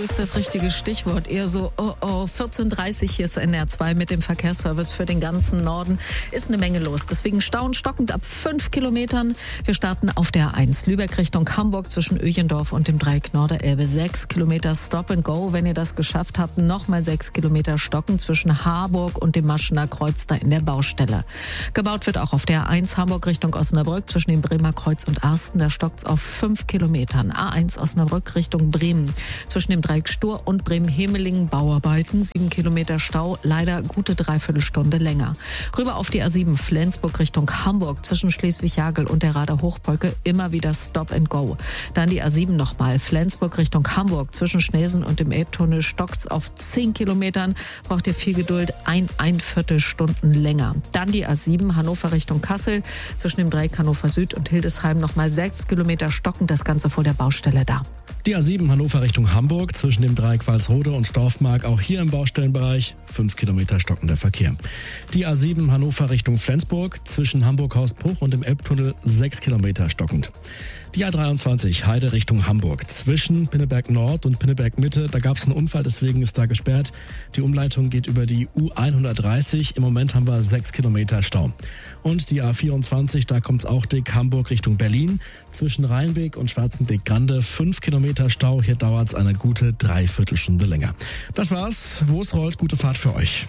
ist das richtige Stichwort. Eher so 14:30 hier ist NR2 mit dem Verkehrsservice für den ganzen Norden. Ist eine Menge los. Deswegen Stauen stockend ab 5 Kilometern. Wir starten auf der A1 Lübeck Richtung Hamburg zwischen Öjendorf und dem Dreieck Norderelbe. 6 Kilometer Stop and Go. Wenn ihr das geschafft habt, nochmal 6 Kilometer stocken zwischen Harburg und dem Maschener Kreuz da in der Baustelle. Gebaut wird auch auf der A1 Hamburg Richtung Osnabrück zwischen dem Bremer Kreuz und Arsten. Da stockt's auf 5 Kilometern. A1 Osnabrück Richtung Bremen. Zwischen dem Dreieck Stur und Bremen-Hemelingen Bauarbeiten. 7 Kilometer Stau, leider gute Dreiviertelstunde länger. Rüber auf die A7 Flensburg Richtung Hamburg. Zwischen Schleswig-Jagel und der Rader Hochbrücke immer wieder Stop and Go. Dann die A7 nochmal. Flensburg Richtung Hamburg. Zwischen Schnesen und dem Elbtunnel stockt's auf 10 Kilometern. Braucht ihr viel Geduld. Ein Viertelstunden länger. Dann die A7 Hannover Richtung Kassel. Zwischen dem Dreieck Hannover Süd und Hildesheim nochmal 6 Kilometer stocken. Das Ganze vor der Baustelle da. Die A7 Hannover Richtung Hamburg zwischen dem Dreieck Walsrode und Dorfmark, auch hier im Baustellenbereich 5 Kilometer stockender Verkehr. Die A7 Hannover Richtung Flensburg zwischen Hamburg-Hausbruch und dem Elbtunnel 6 Kilometer stockend. Die A23 Heide Richtung Hamburg zwischen Pinneberg Nord und Pinneberg Mitte, da gab es einen Unfall, deswegen ist da gesperrt. Die Umleitung geht über die U130, im Moment haben wir 6 Kilometer Stau. Und die A24, da kommt es auch dick Hamburg Richtung Berlin, zwischen Rheinweg und Schwarzenbeck-Grande 5 Kilometer Stau, hier dauert es eine gute Dreiviertelstunde länger. Das war's, wo es rollt, gute Fahrt für euch.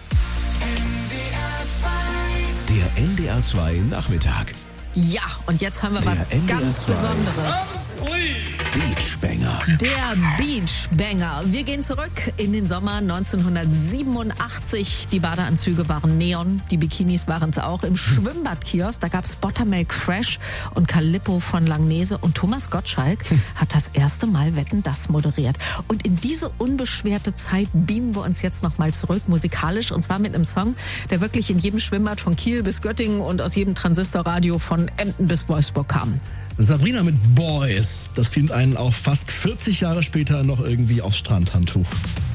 Der NDR2 Nachmittag. Ja, und jetzt haben wir was ganz Besonderes. Beachbanger. Der Beachbanger. Wir gehen zurück in den Sommer 1987. Die Badeanzüge waren Neon, die Bikinis waren es auch. Im Schwimmbadkiosk, da gab's Buttermilk Fresh und Calippo von Langnese. Und Thomas Gottschalk hat das erste Mal Wetten, das moderiert. Und in diese unbeschwerte Zeit beamen wir uns jetzt nochmal zurück, musikalisch. Und zwar mit einem Song, der wirklich in jedem Schwimmbad von Kiel bis Göttingen und aus jedem Transistorradio von Emden bis Wolfsburg kam. Sabrina mit Boys, das findet einen auch fast 40 Jahre später noch irgendwie aufs Strandhandtuch.